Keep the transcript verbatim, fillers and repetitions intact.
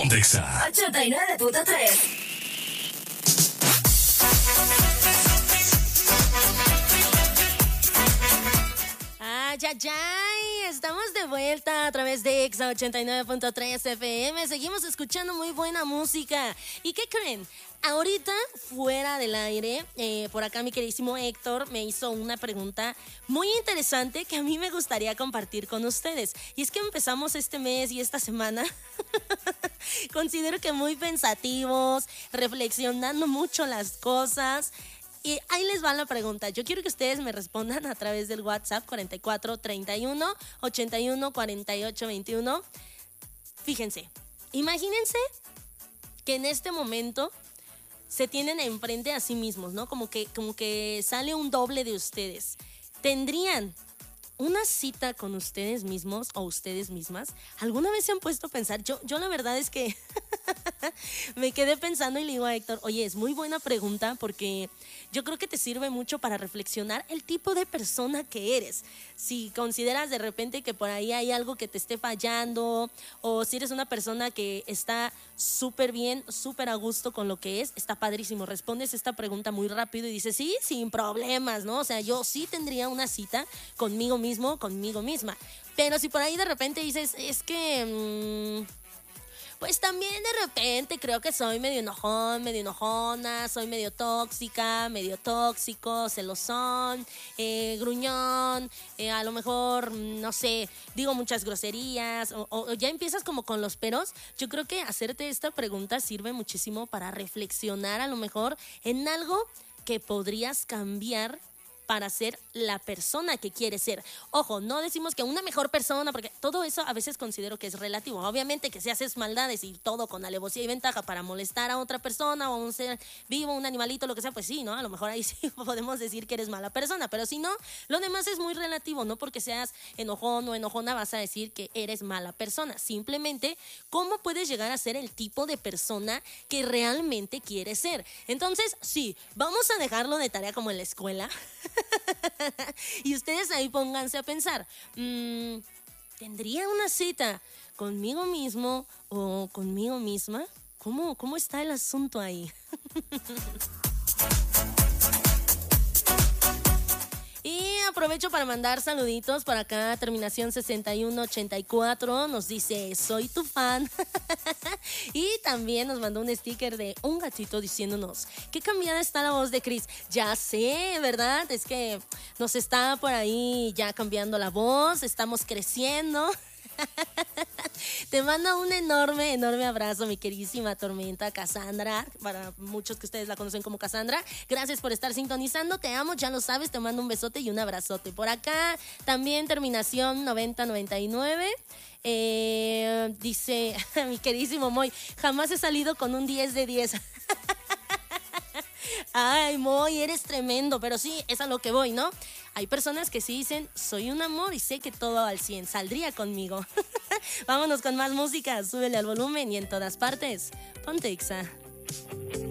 Ponte Exa ochenta y nueve punto tres. Ay, ay, ay, estamos de vuelta a través de Exa ochenta y nueve punto tres F M. Seguimos escuchando muy buena música. ¿Y qué creen? Ahorita, fuera del aire, eh, por acá mi queridísimo Héctor me hizo una pregunta muy interesante que a mí me gustaría compartir con ustedes. Y es que empezamos este mes y esta semana, considero que muy pensativos, reflexionando mucho las cosas. Y ahí les va la pregunta. Yo quiero que ustedes me respondan a través del WhatsApp cuarenta y cuatro treinta y uno ochenta y uno cuarenta y ocho veintiuno. Fíjense, imagínense que en este momento se tienen enfrente a sí mismos, ¿no? Como que, como que sale un doble de ustedes. ¿Tendrían una cita con ustedes mismos o ustedes mismas? ¿Alguna vez se han puesto a pensar? Yo, yo la verdad es que me quedé pensando y le digo a Héctor, oye, es muy buena pregunta porque yo creo que te sirve mucho para reflexionar el tipo de persona que eres. Si consideras de repente que por ahí hay algo que te esté fallando, o si eres una persona que está súper bien, súper a gusto con lo que es, está padrísimo. Respondes esta pregunta muy rápido y dices, sí, sin problemas, ¿no? O sea, yo sí tendría una cita conmigo mismo, conmigo misma. Pero si por ahí de repente dices, es que... Mmm, pues también de repente creo que soy medio enojón, medio enojona, soy medio tóxica, medio tóxico, celosón, eh, gruñón, eh, a lo mejor, no sé, digo muchas groserías, o, o ya empiezas como con los peros. Yo creo que hacerte esta pregunta sirve muchísimo para reflexionar a lo mejor en algo que podrías cambiar para ser la persona que quieres ser. Ojo, no decimos que una mejor persona, porque todo eso a veces considero que es relativo. Obviamente que si haces maldades y todo con alevosía y ventaja para molestar a otra persona o a un ser vivo, un animalito, lo que sea, pues sí, ¿no? A lo mejor ahí sí podemos decir que eres mala persona, pero si no, lo demás es muy relativo. No porque seas enojón o enojona vas a decir que eres mala persona. Simplemente, ¿cómo puedes llegar a ser el tipo de persona que realmente quieres ser? Entonces, sí, vamos a dejarlo de tarea como en la escuela. Y ustedes ahí pónganse a pensar, mmm, ¿tendría una cita conmigo mismo o conmigo misma? ¿Cómo, cómo está el asunto ahí? Y aprovecho para mandar saluditos por acá, terminación sesenta y uno ochenta y cuatro, nos dice, soy tu fan. Y también nos mandó un sticker de un gatito diciéndonos, qué cambiada está la voz de Chris. Ya sé, ¿verdad? Es que nos está por ahí ya cambiando la voz, estamos creciendo. Te mando un enorme, enorme abrazo, mi queridísima Tormenta, Cassandra, para muchos que ustedes la conocen como Cassandra. Gracias por estar sintonizando, te amo, ya lo sabes, te mando un besote y un abrazote. Por acá también terminación noventa noventa y nueve. Eh, dice mi queridísimo Moy, jamás he salido con un diez de diez. Ay, Moy, eres tremendo, pero sí, es a lo que voy, ¿no? Hay personas que sí dicen, soy un amor y sé que todo al cien, saldría conmigo. Vámonos con más música, súbele al volumen y en todas partes, ponte Exa.